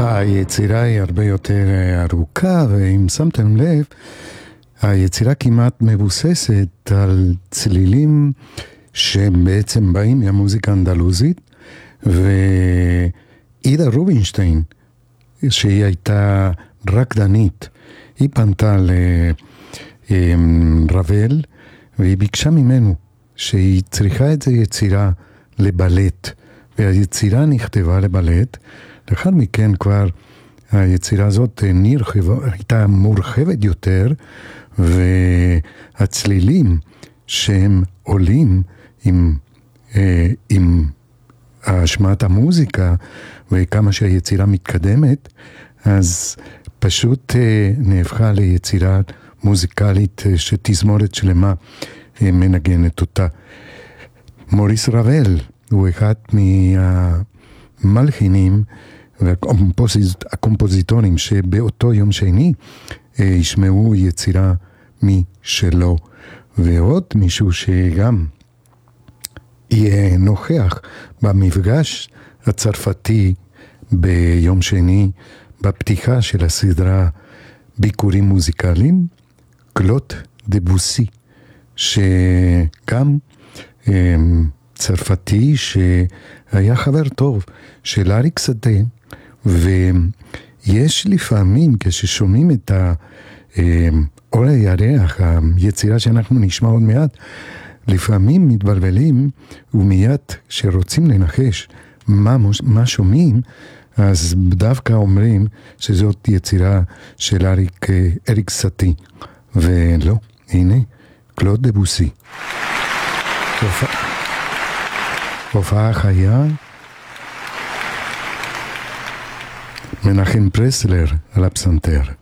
היצירה היא הרבה יותר ארוכה, ואם שמתם לב, היצירה כמעט מבוססת על צלילים שהם בעצם באים מהמוזיקה האנדלוזית, ואידה רובינשטיין, שהיא הייתה רקדנית, היא פנתה לרבל, והיא ביקשה ממנו שהיא צריכה את זה יצירה לבלט, והיצירה נכתבה לבלט. לאחר מכן כבר היצירה הזאת הייתה מורחבת יותר, והצלילים שהם עולים עם השמעת המוזיקה, וכמה שהיצירה מתקדמת, אז פשוט נהפכה ליצירה מוזיקלית שתזמורת שלמה מנגנת אותה. מוריס רבל הוא אחד מהמלחינים והקומפוזיטורים שבאותו יום שני ישמעו יצירה משלו, ועוד מישהו שגם יהיה נוכח במפגש הצרפתי ביום שני בפתיחה של הסדרה ביקורים מוזיקליים, קלוד דבוסי, שגם צרפתי שהיה חבר טוב של אריק סאטה, ויש לפעמים כששומעים את אור הירח, היצירה שאנחנו נשמע עוד מעט, לפעמים מתבלבלים, ומיד שרוצים לנחש מה שומעים, אז דווקא אומרים שזאת יצירה של אריק סאטה, ולא, הנה, קלוד דבוסי. הופעה חיה, מנחם פרסלר על הפסנתר.